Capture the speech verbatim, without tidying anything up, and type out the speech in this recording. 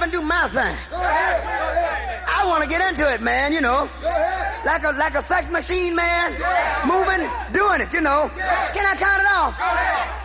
and do my thing. I want to get into it, man, you know. Like a like a sex machine, man. Moving, doing it, you know. Can I count it off?